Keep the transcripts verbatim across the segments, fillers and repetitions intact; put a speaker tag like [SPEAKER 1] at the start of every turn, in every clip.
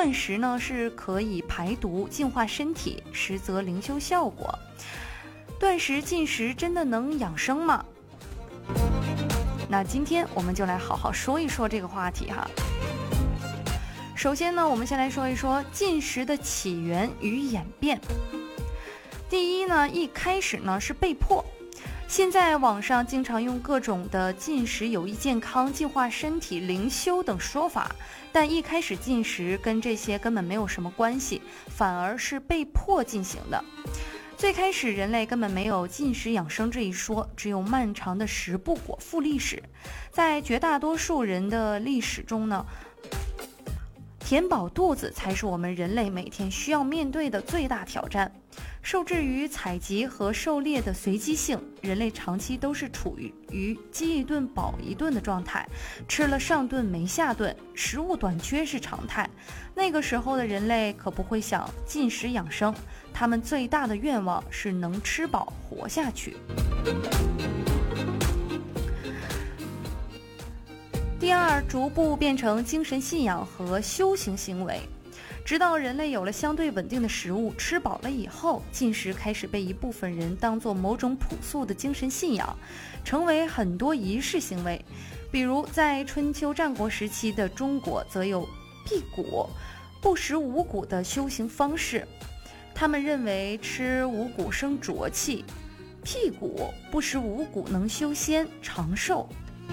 [SPEAKER 1] 断食呢是可以排毒净化身体，实则灵修效果。断食进食真的能养生吗？那今天我们就来好好说一说这个话题哈。首先呢，我们先来说一说进食的起源与演变。第一呢，一开始呢是被迫。现在网上经常用各种的进食有益健康、净化身体、灵修等说法，但一开始进食跟这些根本没有什么关系，反而是被迫进行的。最开始人类根本没有进食养生这一说，只有漫长的食不果腹历史。在绝大多数人的历史中呢，填饱肚子才是我们人类每天需要面对的最大挑战。受制于采集和狩猎的随机性，人类长期都是处于于饥一顿饱一顿的状态，吃了上顿没下顿，食物短缺是常态。那个时候的人类可不会想进食养生，他们最大的愿望是能吃饱活下去。第二，逐步变成精神信仰和修行行为。直到人类有了相对稳定的食物，吃饱了以后，进食开始被一部分人当作某种朴素的精神信仰，成为很多仪式行为。比如在春秋战国时期的中国，则有辟谷、不食五谷的修行方式。他们认为吃五谷生浊气，辟谷不食五谷能修仙长寿。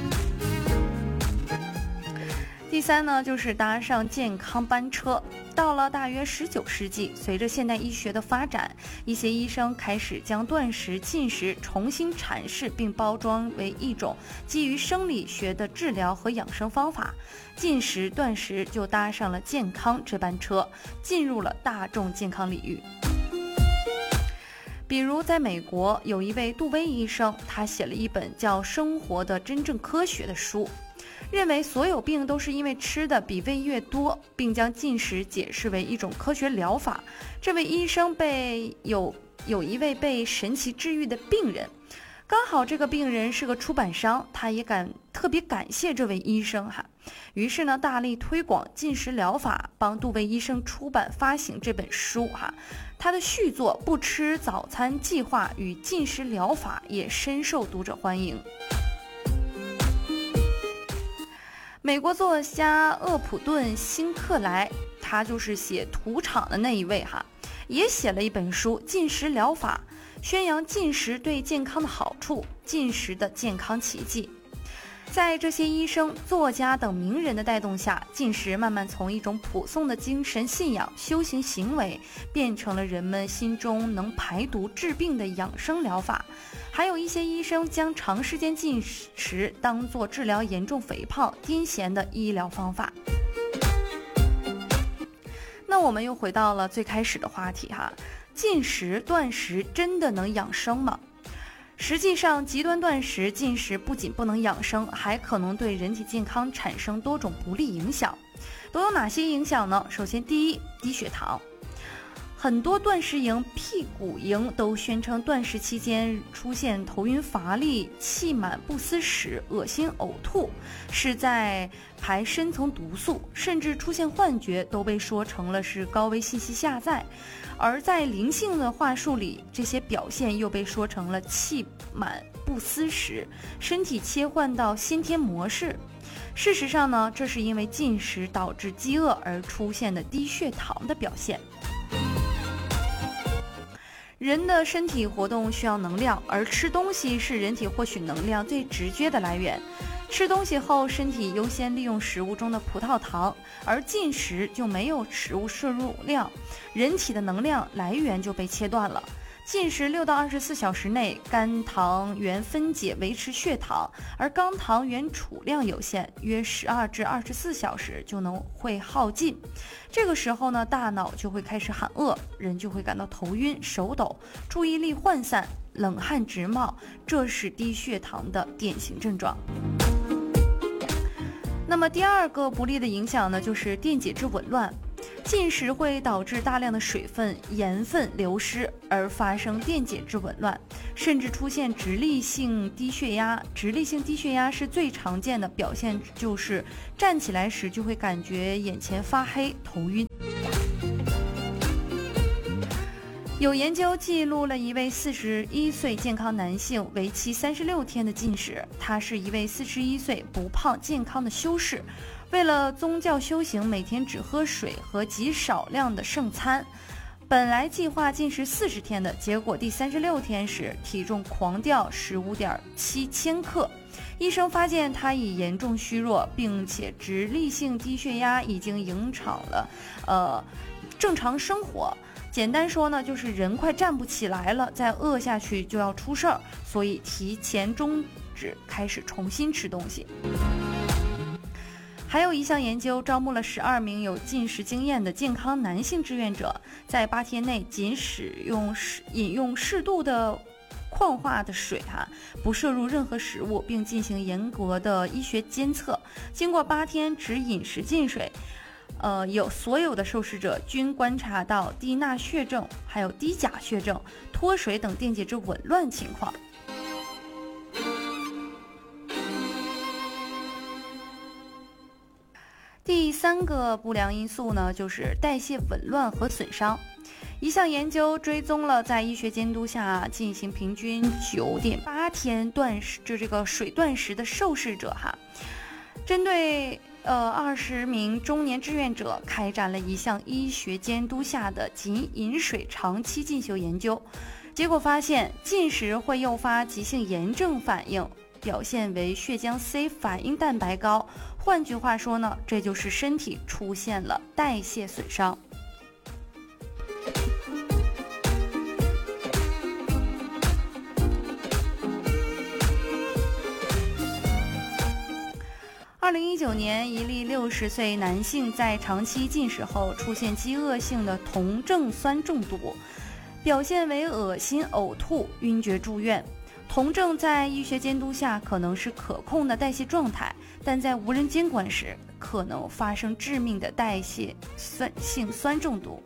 [SPEAKER 1] 第三呢，就是搭上健康班车。到了大约十九世纪，随着现代医学的发展，一些医生开始将断食进食重新阐释并包装为一种基于生理学的治疗和养生方法。进食断食就搭上了健康这班车，进入了大众健康领域。比如在美国有一位杜威医生，他写了一本叫《生活的真正科学》的书，认为所有病都是因为吃的比喂越多，并将进食解释为一种科学疗法。这位医生被有有一位被神奇治愈的病人，刚好这个病人是个出版商，他也感特别感谢这位医生哈。于是呢，大力推广进食疗法，帮杜威医生出版发行这本书哈。他的续作《不吃早餐计划与进食疗法》也深受读者欢迎。美国作家厄普顿·辛克莱，他就是写《屠场》的那一位哈，也写了一本书《进食疗法》，宣扬进食对健康的好处，进食的健康奇迹。在这些医生、作家等名人的带动下，进食慢慢从一种朴素的精神信仰、修行行为，变成了人们心中能排毒治病的养生疗法。还有一些医生将长时间进食当作治疗严重肥胖、癫痫的医疗方法。那我们又回到了最开始的话题哈，进食断食真的能养生吗？实际上，极端断食进食不仅不能养生，还可能对人体健康产生多种不利影响。都有哪些影响呢？首先，第一，低血糖。很多断食营、辟谷营都宣称断食期间出现头晕乏力、气满不思食、恶心呕吐，是在排深层毒素，甚至出现幻觉都被说成了是高危信息下载。而在灵性的话术里，这些表现又被说成了气满不思食，身体切换到先天模式。事实上呢，这是因为进食导致饥饿而出现的低血糖的表现。人的身体活动需要能量，而吃东西是人体获取能量最直接的来源。吃东西后，身体优先利用食物中的葡萄糖，而进食就没有食物摄入量，人体的能量来源就被切断了。进食六到二十四小时内，肝糖原分解维持血糖，而肝糖原储量有限，约十二至二十四小时就能会耗尽。这个时候呢，大脑就会开始喊饿，人就会感到头晕、手抖、注意力涣散、冷汗直冒，这是低血糖的典型症状。那么第二个不利的影响呢，就是电解质紊乱。 进食会导致大量的水分、盐分流失，而发生电解质紊乱，甚至出现直立性低血压。直立性低血压是最常见的表现，就是站起来时就会感觉眼前发黑、头晕。有研究记录了一位四十一岁健康男性为期三十六天的禁食，他是一位四十一岁不胖健康的修士，为了宗教修行，每天只喝水和极少量的圣餐。本来计划禁食四十天的，结果第三十六天时体重狂掉十五点七千克。医生发现他已严重虚弱，并且直立性低血压已经影响了呃正常生活。简单说呢，就是人快站不起来了，再饿下去就要出事儿，所以提前终止，开始重新吃东西。还有一项研究招募了十二名有进食经验的健康男性志愿者，在八天内仅使用饮用适度的矿化的水哈、啊，不摄入任何食物，并进行严格的医学监测。经过八天只饮食进水，呃，有所有的受试者均观察到低钠血症、还有低钾血症、脱水等电解质紊乱情况。第三个不良因素呢，就是代谢紊乱和损伤。一项研究追踪了在医学监督下进行平均九点八天断食，就这个水断食的受试者哈，针对呃二十名中年志愿者开展了一项医学监督下的仅饮水长期进修研究，结果发现进食会诱发急性炎症反应，表现为血浆 C 反应蛋白高。换句话说呢，这就是身体出现了代谢损伤。二零一九年，一例六十岁男性在长期进食后出现饥饿性的酮症酸中毒，表现为恶心、呕吐、晕厥住院。酮症在医学监督下可能是可控的代谢状态，但在无人监管时可能发生致命的代谢酸性酸中毒。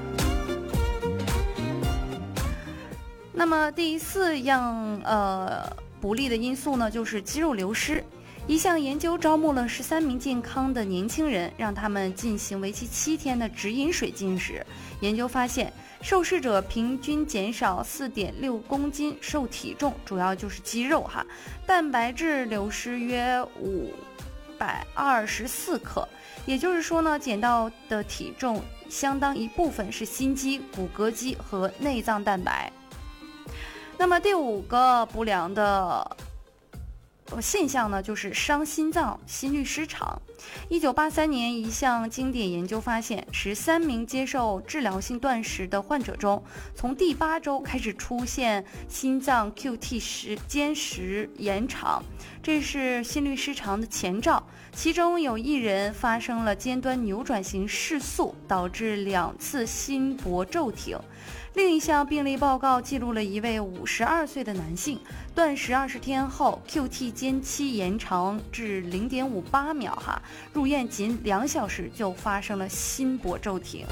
[SPEAKER 1] 那么第四样呃不利的因素呢，就是肌肉流失。一项研究招募了十三名健康的年轻人，让他们进行为期七天的直饮水进食。研究发现，受试者平均减少 四点六公斤瘦体重，主要就是肌肉哈，蛋白质流失约五百二十四克，也就是说呢，减到的体重相当一部分是心肌、骨骼肌和内脏蛋白。那么第五个不良的现象呢，就是伤心脏、心律失常。一九八三年，一项经典研究发现，十三名接受治疗性断食的患者中，从第八周开始出现心脏 Q T 时间时延长，这是心律失常的前兆。其中有一人发生了尖端扭转型室速，导致两次心搏骤停。另一项病例报告记录了一位五十二岁的男性，断食二十天后 Q T 间期延长至 零点五八秒哈，入院仅两小时就发生了心搏骤停。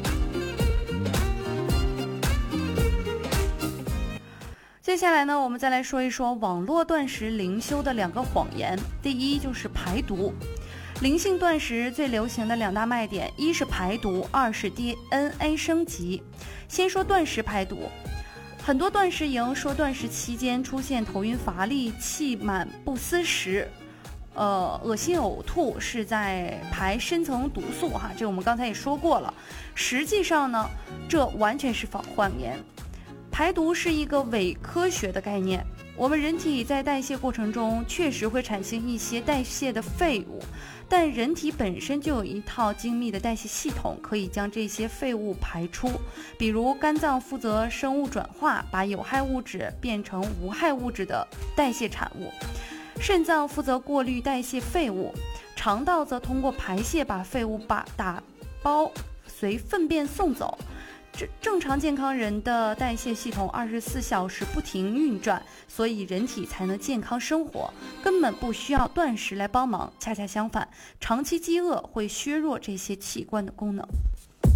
[SPEAKER 1] 接下来呢，我们再来说一说网络断食灵修的两个谎言。第一就是排毒。灵性断食最流行的两大卖点，一是排毒，二是 D N A 升级。先说断食排毒，很多断食营说断食期间出现头晕乏力、气满不思食、呃恶心呕吐是在排深层毒素哈，这我们刚才也说过了。实际上呢，这完全是谎言。排毒是一个伪科学的概念。我们人体在代谢过程中确实会产生一些代谢的废物，但人体本身就有一套精密的代谢系统，可以将这些废物排出。比如肝脏负责生物转化，把有害物质变成无害物质的代谢产物；肾脏负责过滤代谢废物；肠道则通过排泄把废物把打包随粪便送走。正常健康人的代谢系统二十四小时不停运转，所以人体才能健康生活，根本不需要断食来帮忙。恰恰相反，长期饥饿会削弱这些器官的功能。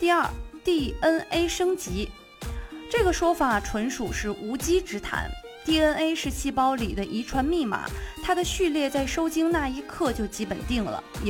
[SPEAKER 1] 第二 ，D N A 升级，这个说法纯属是无稽之谈。D N A 是细胞里的遗传密码，它的序列在受精那一刻就基本定了，也